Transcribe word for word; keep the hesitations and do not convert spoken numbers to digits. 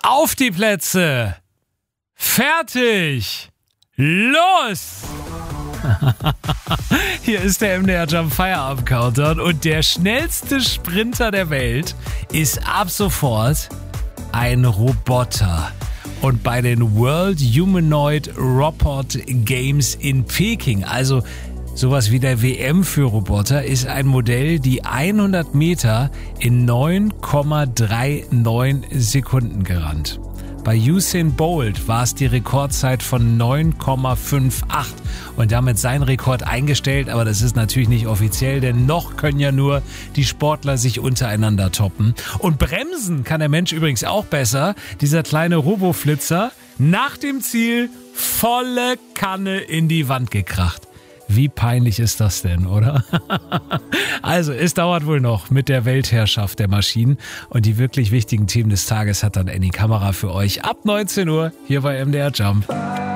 Auf die Plätze! Fertig! Los! Hier ist der M D R Jump Feierabend Countdown und der schnellste Sprinter der Welt ist ab sofort ein Roboter. Und bei den World Humanoid Robot Games in Peking, also sowas wie der W M für Roboter, ist ein Modell, die hundert Meter in neun Komma neununddreißig Sekunden gerannt. Bei Usain Bolt war es die Rekordzeit von neun Komma achtundfünfzig und damit sein Rekord eingestellt, aber das ist natürlich nicht offiziell, denn noch können ja nur die Sportler sich untereinander toppen. Und bremsen kann der Mensch übrigens auch besser. Dieser kleine Roboflitzer nach dem Ziel volle Kanne in die Wand gekracht. Wie peinlich ist das denn, oder? Also, es dauert wohl noch mit der Weltherrschaft der Maschinen. Und die wirklich wichtigen Themen des Tages hat dann Annie Kamera für euch ab neunzehn Uhr hier bei M D R Jump.